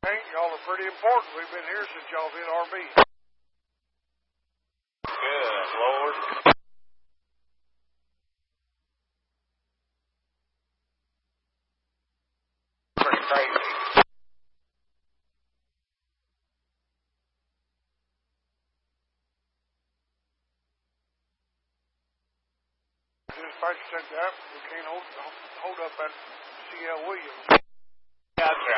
Hank, y'all are pretty important. We've been here since y'all hit RB. Good Lord. Pretty crazy. Just fight to take that. We can't hold up that C.L. Williams. Gotcha.